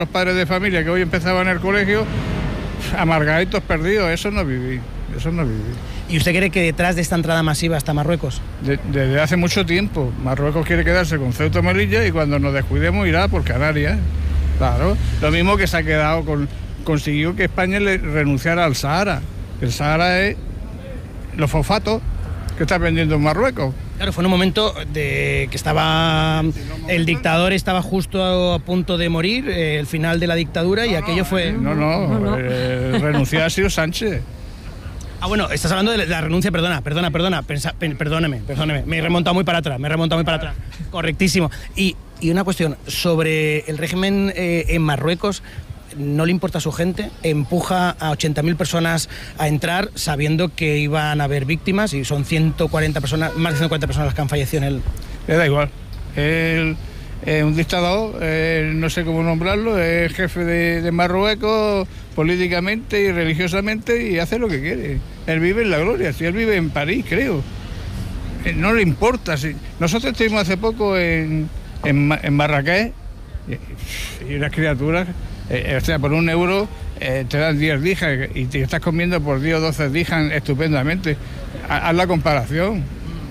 Los padres de familia que hoy empezaban el colegio, amargaditos, perdidos, eso no viví. ¿Y usted cree que detrás de esta entrada masiva está Marruecos? Desde hace mucho tiempo. Marruecos quiere quedarse con Ceuta y Melilla y cuando nos descuidemos irá por Canarias. Claro, lo mismo que se ha quedado consiguió que España le renunciara al Sahara. El Sahara es los fosfatos que está vendiendo en Marruecos. Claro, fue en un momento de que el dictador estaba justo a punto de morir, el final de la dictadura, y aquello fue... Renunció ha sido Sánchez. Ah, bueno, estás hablando de la renuncia, perdóneme, me he remontado muy para atrás, correctísimo. Y una cuestión, sobre el régimen en Marruecos, ¿no le importa a su gente? Empuja a 80.000 personas a entrar sabiendo que iban a haber víctimas y son más de 140 personas las que han fallecido en él. Le da igual. Él es un dictador, no sé cómo nombrarlo, es jefe de Marruecos políticamente y religiosamente y hace lo que quiere. Él vive en la gloria, si él vive en París, creo. No le importa. Si nosotros estuvimos hace poco en Marrakech y unas criaturas... o sea, por €1 te dan 10 dijas y te estás comiendo por 10 o 12 dijas estupendamente. Haz la comparación.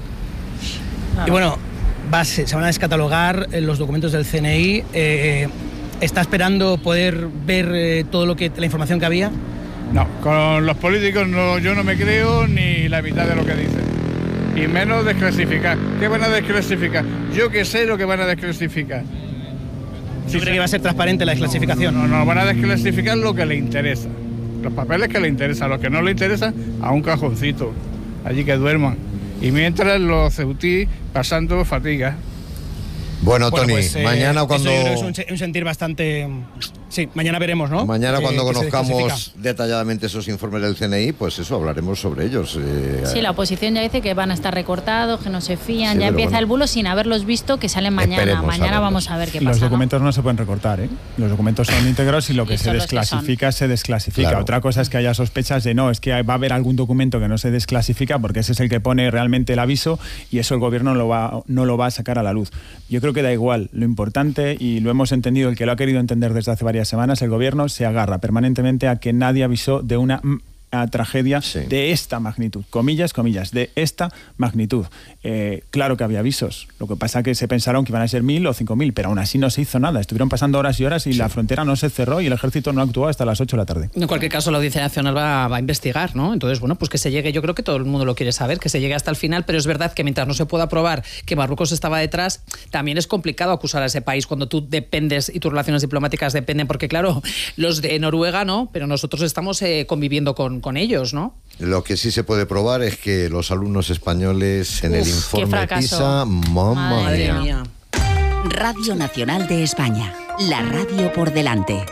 Y bueno, se van a descatalogar los documentos del CNI. ¿Está esperando poder ver la información que había? No, con los políticos yo no me creo ni la mitad de lo que dicen. Y menos desclasificar. ¿Qué van a desclasificar? Yo que sé lo que van a desclasificar. ¿Tú crees que va a ser transparente la desclasificación? No, van a desclasificar lo que le interesa. Los papeles que le interesan, los que no le interesan, a un cajoncito, allí que duerman. Y mientras los ceutí pasando fatiga. Bueno, Toni, pues, mañana cuando... Es un sentir bastante... Sí, mañana veremos, ¿no? Mañana cuando conozcamos detalladamente esos informes del CNI, pues eso, hablaremos sobre ellos. Sí, la oposición ya dice que van a estar recortados, que no se fían, sí, ya empieza el bulo sin haberlos visto, que salen mañana. Mañana vamos a ver qué pasa. Los documentos no se pueden recortar, ¿eh? Los documentos son íntegros y lo que se desclasifica, se desclasifica. Claro. Otra cosa es que haya sospechas de es que va a haber algún documento que no se desclasifica porque ese es el que pone realmente el aviso y eso el gobierno no lo va a sacar a la luz. Yo creo que da igual. Lo importante, y lo hemos entendido, el que lo ha querido entender desde hace varias semanas, el gobierno se agarra permanentemente a que nadie avisó de una tragedia de esta magnitud, comillas, de esta magnitud. Claro que había avisos, lo que pasa es que se pensaron que iban a ser 1.000 o 5.000, pero aún así no se hizo nada, estuvieron pasando horas y horas y la frontera no se cerró y el ejército no actuó hasta las 8 de la tarde. En cualquier caso, la Audiencia Nacional va a investigar, ¿no? Entonces, bueno, pues que se llegue, yo creo que todo el mundo lo quiere saber, que se llegue hasta el final, pero es verdad que mientras no se pueda probar que Marruecos estaba detrás, también es complicado acusar a ese país cuando tú dependes y tus relaciones diplomáticas dependen, porque claro, los de Noruega no, pero nosotros estamos conviviendo con ellos, ¿no? Lo que sí se puede probar es que los alumnos españoles en el informe PISA, madre mía. Radio Nacional de España, la radio por delante.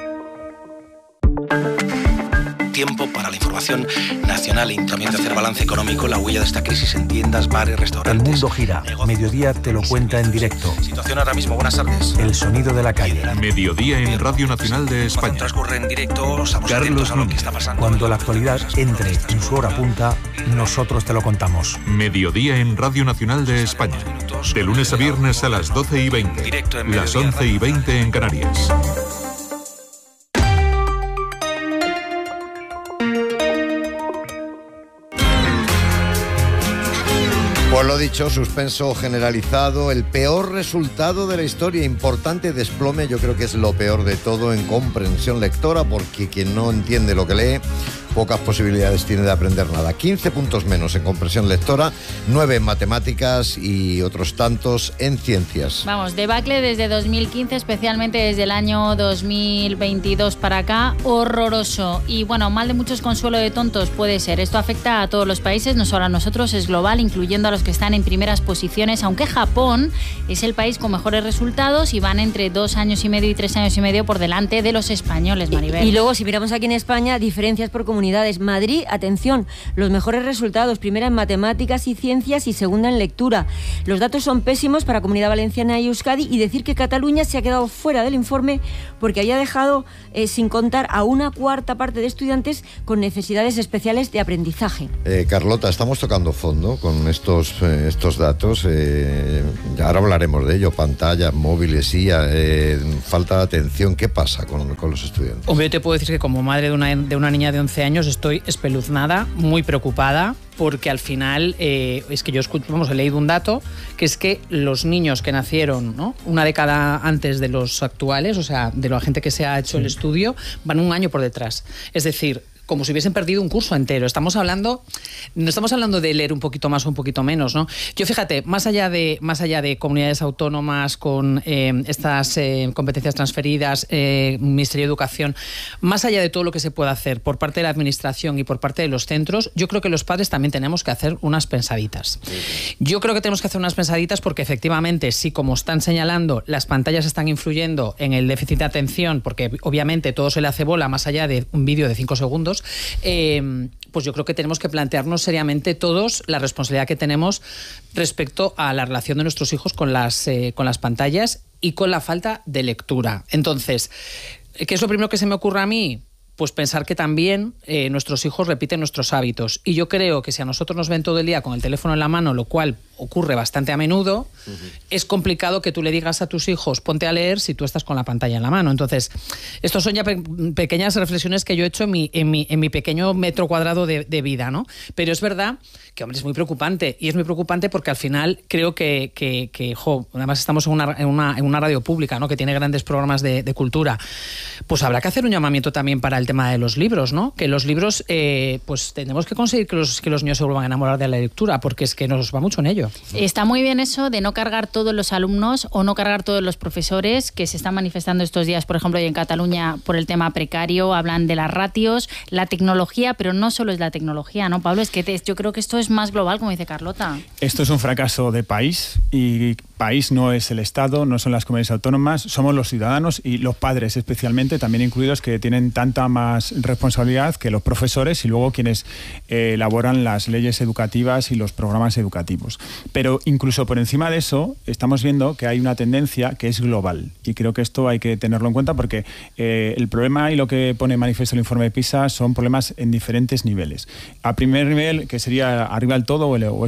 Tiempo para la información nacional y también de hacer balance económico, la huella de esta crisis en tiendas, bares, restaurantes. El mundo gira. Mediodía te lo cuenta en directo. Situación ahora mismo, buenas tardes. El sonido de la calle. Mediodía en Radio Nacional de España. Transcurre en directo, estamos atentos a lo que está pasando. Cuando la actualidad entre en su hora punta, nosotros te lo contamos. Mediodía en Radio Nacional de España. De lunes a viernes a las 12:20. Las 11:20 en Canarias. Pues lo dicho, suspenso generalizado, el peor resultado de la historia, importante desplome, yo creo que es lo peor de todo en comprensión lectora, porque quien no entiende lo que lee, pocas posibilidades tiene de aprender nada. 15 puntos menos en comprensión lectora, 9 en matemáticas y otros tantos en ciencias. Vamos, debacle desde 2015, especialmente desde el año 2022 para acá, horroroso. Y bueno, mal de muchos, consuelo de tontos puede ser. Esto afecta a todos los países, no solo a nosotros, es global, incluyendo a los que están en primeras posiciones, aunque Japón es el país con mejores resultados y van entre 2 años y medio y 3 años y medio por delante de los españoles, Maribel. Y luego, si miramos aquí en España, diferencias por comunidad comunidades. Madrid, atención, los mejores resultados, primera en matemáticas y ciencias y segunda en lectura. Los datos son pésimos para Comunidad Valenciana y Euskadi, y decir que Cataluña se ha quedado fuera del informe porque había dejado sin contar a una cuarta parte de estudiantes con necesidades especiales de aprendizaje. Carlota, estamos tocando fondo con estos datos. Ahora hablaremos de ello, pantallas, móviles, IA, falta de atención. ¿Qué pasa con los estudiantes? Hombre, yo te puedo decir que como madre de una niña de 11 años estoy espeluznada, muy preocupada, porque al final es que he leído un dato, que es que los niños que nacieron, ¿no?, una década antes de los actuales, o sea, de la gente que se ha hecho el estudio, van un año por detrás. Es decir, como si hubiesen perdido un curso entero. No estamos hablando de leer un poquito más o un poquito menos, ¿no? Yo, fíjate, más allá de comunidades autónomas con estas competencias transferidas, Ministerio de Educación, más allá de todo lo que se pueda hacer por parte de la administración y por parte de los centros, yo creo que los padres también tenemos que hacer unas pensaditas. Yo creo que tenemos que hacer unas pensaditas porque efectivamente, sí, como están señalando, las pantallas están influyendo en el déficit de atención, porque obviamente todo se le hace bola más allá de un vídeo de 5 segundos. Pues yo creo que tenemos que plantearnos seriamente todos la responsabilidad que tenemos respecto a la relación de nuestros hijos con las pantallas y con la falta de lectura. Entonces, ¿qué es lo primero que se me ocurre a mí? Pues pensar que también nuestros hijos repiten nuestros hábitos. Y yo creo que si a nosotros nos ven todo el día con el teléfono en la mano, lo cual ocurre bastante a menudo, es complicado que tú le digas a tus hijos ponte a leer si tú estás con la pantalla en la mano. Entonces, estos son ya pequeñas reflexiones que yo he hecho en mi pequeño metro cuadrado de vida, ¿no? Pero es verdad que, hombre, es muy preocupante. Y es muy preocupante porque al final creo que además estamos en una radio pública, ¿no?, que tiene grandes programas de cultura. Pues habrá que hacer un llamamiento también para el tema de los libros, ¿no? Que los libros, pues tenemos que conseguir que los niños se vuelvan a enamorar de la lectura, porque es que nos va mucho en ello. Está muy bien eso de no cargar todos los alumnos o no cargar todos los profesores que se están manifestando estos días, por ejemplo, y en Cataluña por el tema precario, hablan de las ratios, la tecnología, pero no solo es la tecnología, ¿no, Pablo? Es que yo creo que esto es más global, como dice Carlota. Esto es un fracaso de país, y país no es el Estado, no son las comunidades autónomas, somos los ciudadanos y los padres especialmente, también incluidos, que tienen tanta más responsabilidad que los profesores y luego quienes elaboran las leyes educativas y los programas educativos. Pero incluso por encima de eso estamos viendo que hay una tendencia que es global, y creo que esto hay que tenerlo en cuenta porque el problema y lo que pone en manifiesto el informe de PISA son problemas en diferentes niveles. A primer nivel, que sería arriba del todo, o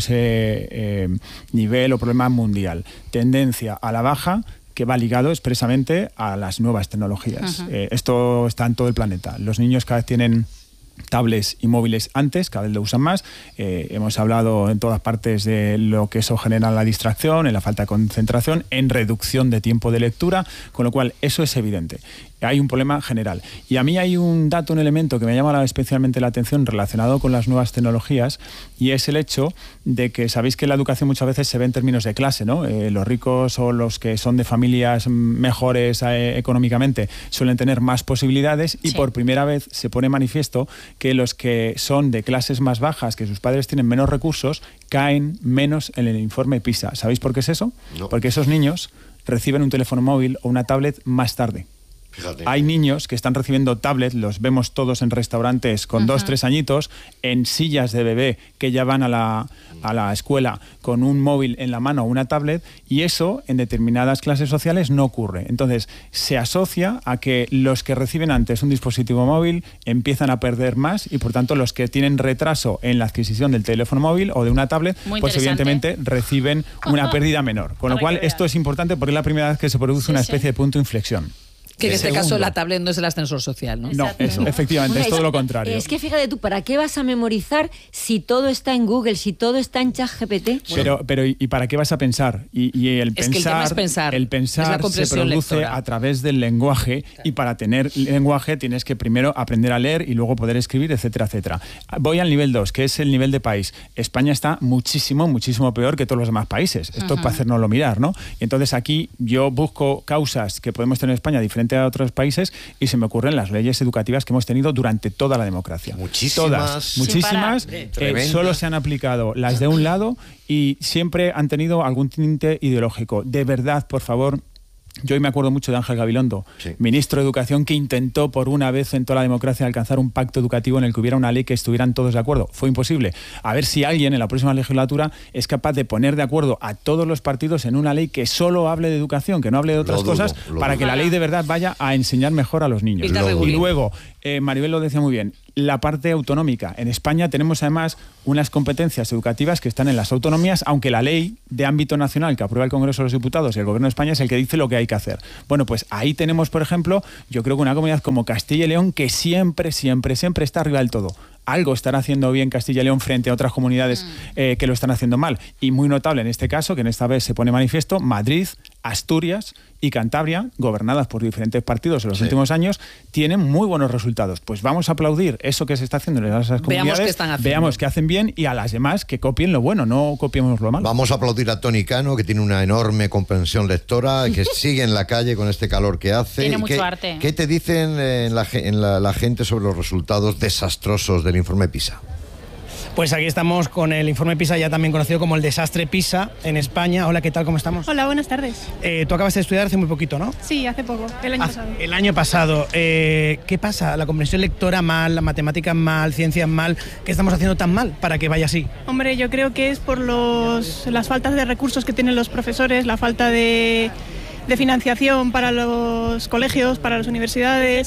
ese nivel o problema mundial, tendencia a la baja, que va ligado expresamente a las nuevas tecnologías. Esto está en todo el planeta. Los niños cada vez tienen tablets y móviles antes, cada vez lo usan más. Hemos hablado en todas partes de lo que eso genera en la distracción, en la falta de concentración, en reducción de tiempo de lectura, con lo cual eso es evidente. Hay un problema general. Y a mí hay un dato, un elemento que me llama especialmente la atención relacionado con las nuevas tecnologías, y es el hecho de que sabéis que la educación muchas veces se ve en términos de clase, ¿no? Los ricos o los que son de familias mejores económicamente suelen tener más posibilidades, y por primera vez se pone manifiesto que los que son de clases más bajas, que sus padres tienen menos recursos, caen menos en el informe PISA. ¿Sabéis por qué es eso? No. Porque esos niños reciben un teléfono móvil o una tablet más tarde. Fíjate. Hay niños que están recibiendo tablets, los vemos todos en restaurantes con 2, 3 añitos, en sillas de bebé que ya van a la escuela con un móvil en la mano o una tablet, y eso en determinadas clases sociales no ocurre. Entonces se asocia a que los que reciben antes un dispositivo móvil empiezan a perder más, y por tanto los que tienen retraso en la adquisición del teléfono móvil o de una tablet, pues evidentemente reciben una pérdida menor. Con lo cual esto es importante porque es la primera vez que se produce una especie de punto de inflexión. Que en este caso la tablet no es el ascensor social, ¿no? No, eso, efectivamente, bueno, es todo lo contrario. Es que fíjate tú, ¿para qué vas a memorizar si todo está en Google, si todo está en ChatGPT? Pero ¿y para qué vas a pensar? Y el pensar, es que el tema es pensar. El pensar se produce lectora a través del lenguaje, y para tener lenguaje tienes que primero aprender a leer y luego poder escribir, etcétera, etcétera. Voy al nivel 2, que es el nivel de país. España está muchísimo, muchísimo peor que todos los demás países. Esto es para hacernoslo mirar, ¿no? Y entonces aquí yo busco causas que podemos tener en España diferente a otros países, y se me ocurren las leyes educativas que hemos tenido durante toda la democracia. Muchísimas. Solo se han aplicado las de un lado y siempre han tenido algún tinte ideológico. De verdad, por favor, Yo hoy me acuerdo mucho de Ángel Gabilondo, ministro de Educación, que intentó por una vez en toda la democracia alcanzar un pacto educativo en el que hubiera una ley que estuvieran todos de acuerdo. Fue imposible. A ver si alguien en la próxima legislatura es capaz de poner de acuerdo a todos los partidos en una ley que solo hable de educación, que no hable de otras cosas, para que la ley de verdad vaya a enseñar mejor a los niños. Y luego, Maribel lo decía muy bien, la parte autonómica. En España tenemos además unas competencias educativas que están en las autonomías, aunque la ley de ámbito nacional que aprueba el Congreso de los Diputados y el Gobierno de España es el que dice lo que hay que hacer. Bueno, pues ahí tenemos, por ejemplo, yo creo que una comunidad como Castilla y León que siempre está arriba del todo. Algo estará haciendo bien Castilla y León frente a otras comunidades que lo están haciendo mal. Y muy notable en este caso, que en esta vez se pone manifiesto, Madrid, Asturias y Cantabria, gobernadas por diferentes partidos en los últimos años, tienen muy buenos resultados. Pues vamos a aplaudir eso que se está haciendo en esas comunidades, veamos que hacen bien, y a las demás que copien lo bueno, no copiemos lo malo. Vamos a aplaudir a Toni Cano, que tiene una enorme comprensión lectora, que sigue en la calle con este calor que hace. Tiene mucho arte. ¿Qué te dicen la gente sobre los resultados desastrosos del informe PISA? Pues aquí estamos con el informe PISA, ya también conocido como el desastre PISA en España. Hola, ¿qué tal? ¿Cómo estamos? Hola, buenas tardes. Tú acabas de estudiar hace muy poquito, ¿no? Sí, hace poco, el año pasado. El año pasado. ¿Qué pasa? ¿La comprensión lectora mal, la matemática mal, ciencias mal? ¿Qué estamos haciendo tan mal para que vaya así? Hombre, yo creo que es por las faltas de recursos que tienen los profesores, la falta de financiación para los colegios, para las universidades,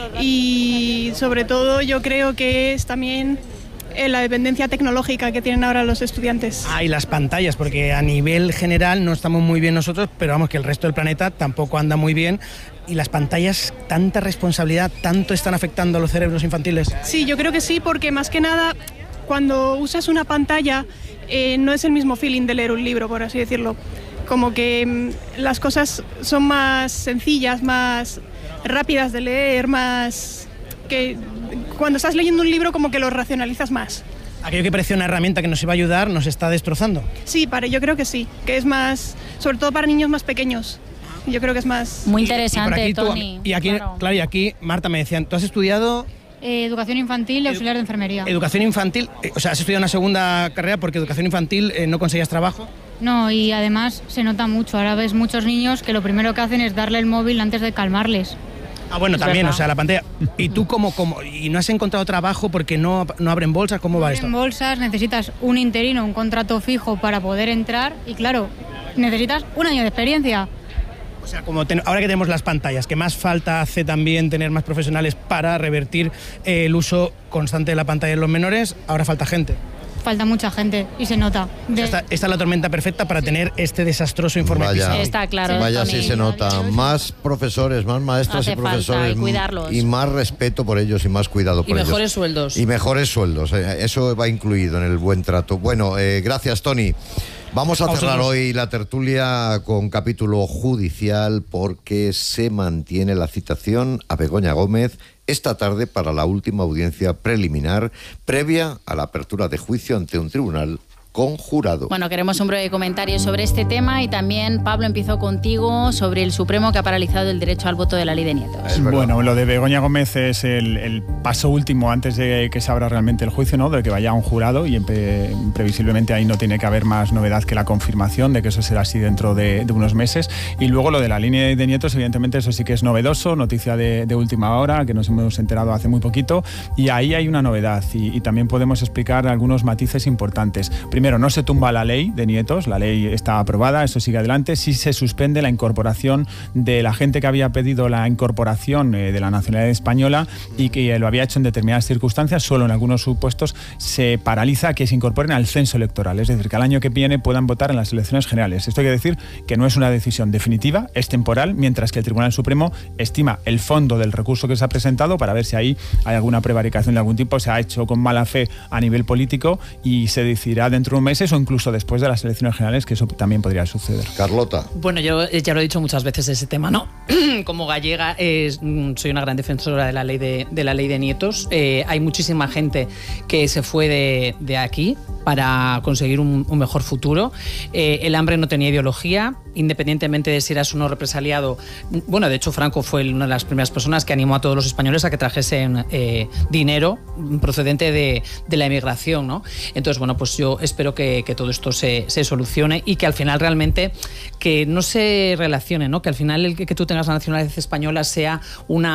y sobre todo yo creo que es también la dependencia tecnológica que tienen ahora los estudiantes. Y las pantallas, porque a nivel general no estamos muy bien nosotros, pero vamos, que el resto del planeta tampoco anda muy bien. ¿Y las pantallas, tanta responsabilidad, tanto están afectando a los cerebros infantiles? Sí, yo creo que sí, porque más que nada, cuando usas una pantalla, no es el mismo feeling de leer un libro, por así decirlo. Como que las cosas son más sencillas, más rápidas de leer, más que cuando estás leyendo un libro como que lo racionalizas más. Aquello que parecía una herramienta que nos iba a ayudar nos está destrozando. Sí, yo creo que sí, que es más, sobre todo para niños más pequeños. Yo creo que es más... Muy interesante, Toni. Y aquí, claro, y aquí, Marta, me decían, ¿tú has estudiado...? Educación infantil y auxiliar de enfermería. Educación infantil, o sea, has estudiado una segunda carrera porque educación infantil no conseguías trabajo. No, y además se nota mucho. Ahora ves muchos niños que lo primero que hacen es darle el móvil antes de calmarles. Bueno, también, o sea, la pantalla. ¿Y tú y no has encontrado trabajo porque no abren bolsas? ¿Cómo va esto? En bolsas necesitas un interino, un contrato fijo para poder entrar y claro, necesitas un año de experiencia. O sea, ahora que tenemos las pantallas, ¿qué más falta hace también tener más profesionales para revertir el uso constante de la pantalla en los menores? Ahora falta gente. Falta mucha gente y se nota. Esta es la tormenta perfecta para tener este desastroso informe PISA. Está claro. Vaya, sí se nota. Más profesores, más maestras y profesores. Y cuidarlos. Y más respeto por ellos y más cuidado por ellos. Y mejores sueldos. Y mejores sueldos. Eso va incluido en el buen trato. Bueno, gracias, Toni. Vamos a cerrar hoy la tertulia con capítulo judicial porque se mantiene la citación a Begoña Gómez esta tarde para la última audiencia preliminar previa a la apertura de juicio ante un tribunal con jurado. Bueno, queremos un breve comentario sobre este tema y también, Pablo, empiezo contigo sobre el Supremo que ha paralizado el derecho al voto de la ley de nietos. Bueno, lo de Begoña Gómez es el paso último antes de que se abra realmente el juicio, ¿no? De que vaya a un jurado y previsiblemente ahí no tiene que haber más novedad que la confirmación de que eso será así dentro de unos meses. Y luego lo de la línea de nietos, evidentemente eso sí que es novedoso, noticia de última hora, que nos hemos enterado hace muy poquito, y ahí hay una novedad y también podemos explicar algunos matices importantes. Primero, no se tumba la ley de nietos, la ley está aprobada, eso sigue adelante, sí se suspende la incorporación de la gente que había pedido la incorporación de la nacionalidad española y que lo había hecho en determinadas circunstancias, solo en algunos supuestos se paraliza que se incorporen al censo electoral, es decir, que al año que viene puedan votar en las elecciones generales. Esto quiere decir que no es una decisión definitiva, es temporal, mientras que el Tribunal Supremo estima el fondo del recurso que se ha presentado para ver si ahí hay alguna prevaricación de algún tipo, se ha hecho con mala fe a nivel político y se decidirá dentro de un meses o incluso después de las elecciones generales, que eso también podría suceder. Carlota. Bueno, yo ya lo he dicho muchas veces ese tema, ¿no? Como gallega soy una gran defensora de la ley de nietos. Hay muchísima gente que se fue de aquí para conseguir un mejor futuro. El hambre no tenía ideología, independientemente de si eras uno represaliado. Bueno, de hecho Franco fue una de las primeras personas que animó a todos los españoles a que trajesen dinero procedente de la emigración, ¿no? Entonces, bueno, pues yo espero espero que todo esto se solucione y que al final realmente que no se relacione, ¿no? Que al final el que tú tengas la nacionalidad española sea un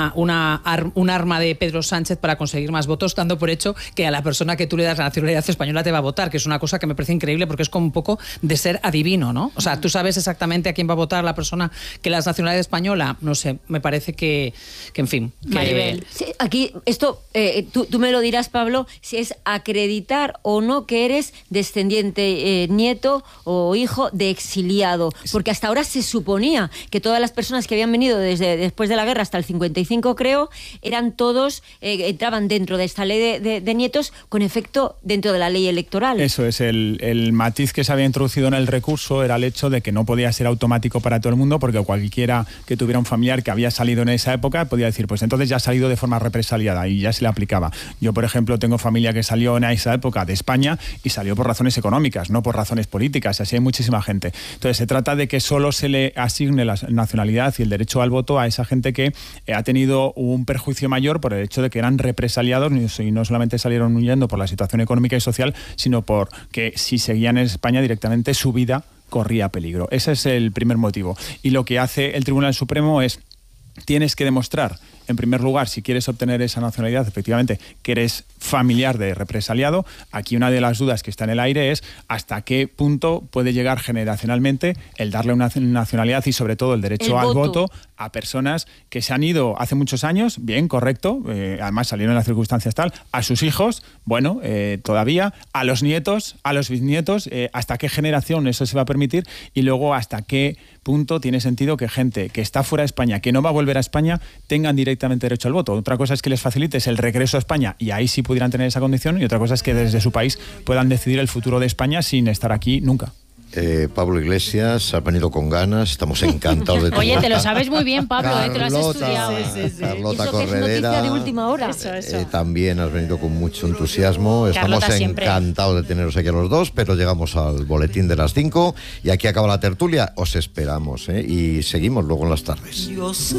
arma de Pedro Sánchez para conseguir más votos, dando por hecho que a la persona que tú le das la nacionalidad española te va a votar, que es una cosa que me parece increíble porque es como un poco de ser adivino, ¿no? O sea, tú sabes exactamente a quién va a votar la persona que le das nacionalidad española. No sé, me parece que en fin. Maribel. Sí, aquí, esto, tú me lo dirás, Pablo, si es acreditar o no que eres descendiente, nieto o hijo de exiliado. Porque hasta ahora se suponía que todas las personas que habían venido desde después de la guerra hasta el 55, creo, eran todos, entraban dentro de esta ley de nietos con efecto dentro de la ley electoral. Eso es, el matiz que se había introducido en el recurso era el hecho de que no podía ser automático para todo el mundo, porque cualquiera que tuviera un familiar que había salido en esa época podía decir, pues entonces ya ha salido de forma represaliada y ya se le aplicaba. Yo, por ejemplo, tengo familia que salió en esa época de España y salió por razones económicas, no por razones políticas, así hay muchísima gente. Entonces se trata de que solo se le asigne la nacionalidad y el derecho al voto a esa gente que ha tenido un perjuicio mayor por el hecho de que eran represaliados y no solamente salieron huyendo por la situación económica y social, sino porque si seguían en España directamente su vida corría peligro. Ese es el primer motivo. Y lo que hace el Tribunal Supremo es, tienes que demostrar, en primer lugar, si quieres obtener esa nacionalidad, efectivamente, que eres familiar de represaliado. Aquí una de las dudas que está en el aire es hasta qué punto puede llegar generacionalmente el darle una nacionalidad y sobre todo el derecho al voto a personas que se han ido hace muchos años, bien, correcto, además salieron en las circunstancias tal, a sus hijos, bueno, todavía, a los nietos, a los bisnietos, hasta qué generación eso se va a permitir y luego hasta qué punto tiene sentido que gente que está fuera de España, que no va a volver a España, tengan directamente derecho al voto. Otra cosa es que les facilites el regreso a España y ahí sí pudieran tener esa condición, y otra cosa es que desde su país puedan decidir el futuro de España sin estar aquí nunca. Pablo Iglesias, has venido con ganas, estamos encantados de tu Oye, te lo sabes muy bien, Pablo, te lo has estudiado. Carlota Eso Corredera, que es noticia de última hora. También has venido con mucho entusiasmo. Estamos encantados de teneros aquí a los dos, pero llegamos al boletín de las 5 y aquí acaba la tertulia. Os esperamos, y seguimos luego en las tardes.